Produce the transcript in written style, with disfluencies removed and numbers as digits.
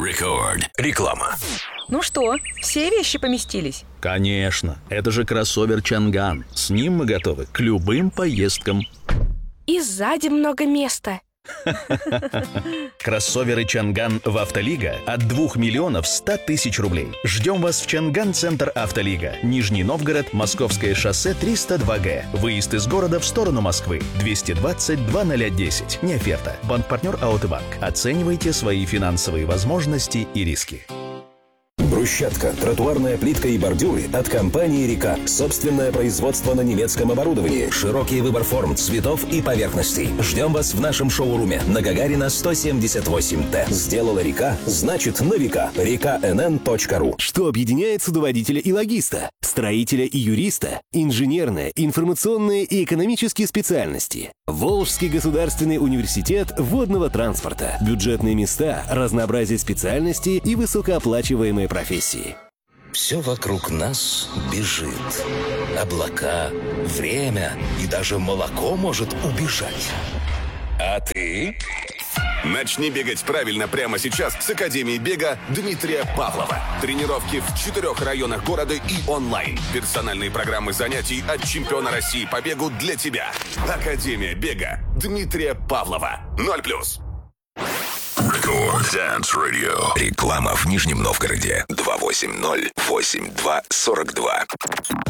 Record. Реклама. Ну что, все вещи поместились? Конечно, это же кроссовер Чанган. С ним мы готовы к любым поездкам. И сзади много места. Кроссоверы Чанган в Автолига от 2 миллионов 100 тысяч рублей. Ждем вас в Чанган-центр Автолига. Нижний Новгород, Московское шоссе 302Г. Выезд из города в сторону Москвы. 220-2010. Не оферта. Банк-партнер АО Банк. Оценивайте свои финансовые возможности и риски. Брусчатка, тротуарная плитка и бордюры от компании «Река». Собственное производство на немецком оборудовании. Широкий выбор форм, цветов и поверхностей. Ждем вас в нашем шоуруме на Гагарина 178Т. Сделала «Река», значит на века. reka.nn.ru. Что объединяет судоводителя и логиста, строителя и юриста, инженерные, информационные и экономические специальности. Волжский государственный университет водного транспорта. Бюджетные места, разнообразие специальностей и высокооплачиваемые профессии. Все вокруг нас бежит. Облака, время и даже молоко может убежать. А ты? Начни бегать правильно прямо сейчас с Академии бега Дмитрия Павлова. Тренировки в 4 районах города и онлайн. Персональные программы занятий от чемпиона России по бегу для тебя. Академия бега Дмитрия Павлова. 0+. Record Dance Radio. Реклама в Нижнем Новгороде. 280-82-42.